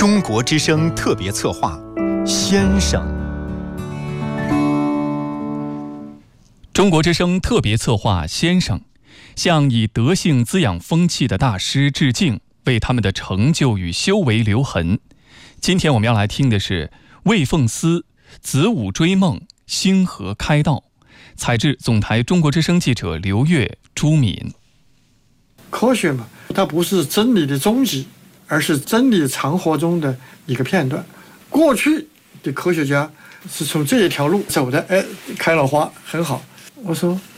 中国之声特别策划，先生。中国之声特别策划，先生，向以德性滋养风气的大师致敬，为他们的成就与修为留痕。今天我们要来听的是魏凤思子午追梦，星河开道。采自总台中国之声记者刘越、朱敏。 科学嘛，它不是真理的终极，而是真理长河中的一个片段。过去的科学家是从这一条路走的，开了花，很好。我说